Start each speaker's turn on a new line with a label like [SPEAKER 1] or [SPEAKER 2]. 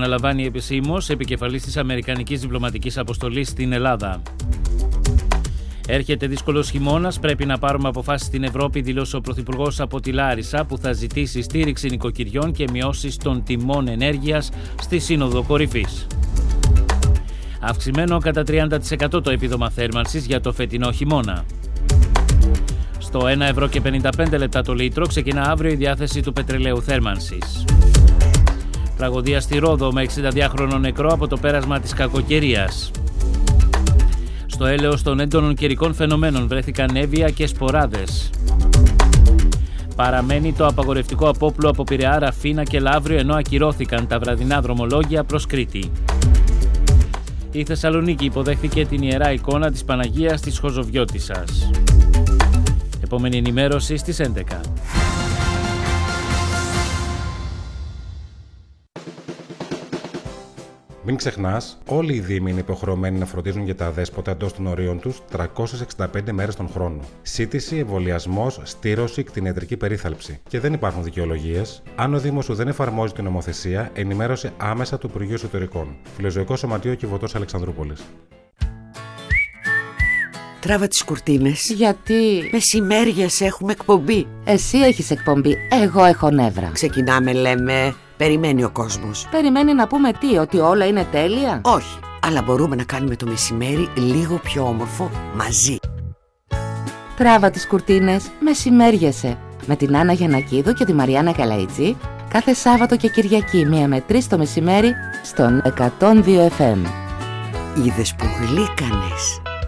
[SPEAKER 1] αναλαμβάνει επισήμως επικεφαλής της Αμερικανικής Διπλωματικής Αποστολής στην Ελλάδα. Έρχεται δύσκολος χειμώνας, πρέπει να πάρουμε αποφάσεις στην Ευρώπη, δήλωσε ο Πρωθυπουργός από τη Λάρισα, που θα ζητήσει στήριξη νοικοκυριών και μειώσεις των τιμών ενέργειας στη Σύνοδο Κορυφής. Αυξημένο κατά 30% το επίδομα θέρμανσης για το φετινό χειμώνα. Στο 1,55 ευρώ το λίτρο ξεκινά αύριο η διάθεση του πετρελαίου θέρμανσης. Τραγωδία στη Ρόδο με 62χρονο νεκρό από το πέρασμα της κακοκαιρίας. Στο έλεος των έντονων καιρικών φαινομένων βρέθηκαν έβια και σποράδες. Παραμένει το απαγορευτικό απόπλου από Πειραιά, Ραφίνα και Λαύριο, ενώ ακυρώθηκαν τα βραδινά δρομολόγια προς Κρήτη. Η Θεσσαλονίκη υποδέχθηκε την Ιερά Εικόνα της Παναγίας της Χοζοβιώτισσας. Επόμενη ενημέρωση στις 11.
[SPEAKER 2] Μην ξεχνάς, όλοι οι δήμοι είναι υποχρεωμένοι να φροντίζουν για τα αδέσποτα εντός των ορίων τους 365 μέρες τον χρόνο. Σύτηση, εμβολιασμός, στήρωση, κτηνιατρική περίθαλψη. Και δεν υπάρχουν δικαιολογίες. Αν ο Δήμος σου δεν εφαρμόζει την νομοθεσία, ενημέρωσε άμεσα το Υπουργείο Εσωτερικών. Φιλοζωικό Σωματείο Κιβωτός Αλεξανδρούπολης.
[SPEAKER 3] Τράβα τις κουρτίνες.
[SPEAKER 4] Γιατί?
[SPEAKER 3] Μεσημέριες έχουμε εκπομπή.
[SPEAKER 4] Εσύ έχεις εκπομπή, εγώ έχω νεύρα.
[SPEAKER 3] Ξεκινάμε, λέμε. Περιμένει ο κόσμος.
[SPEAKER 4] Περιμένει να πούμε τι, ότι όλα είναι τέλεια?
[SPEAKER 3] Όχι, αλλά μπορούμε να κάνουμε το μεσημέρι λίγο πιο όμορφο μαζί.
[SPEAKER 4] Τράβα τις κουρτίνες, μεσημέριεσαι. Με την Άννα Γιαννακίδου και τη Μαριάννα Καλαϊτζή, κάθε Σάββατο και Κυριακή 1 με 3 το μεσημέρι στον 102 FM.
[SPEAKER 3] Είδες που γλύκανες.